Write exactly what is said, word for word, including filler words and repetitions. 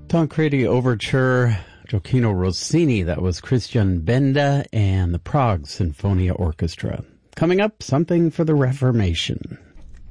Tancredi Overture, Gioacchino Rossini, that was Christian Benda and the Prague Sinfonia Orchestra. Coming up, something for the Reformation.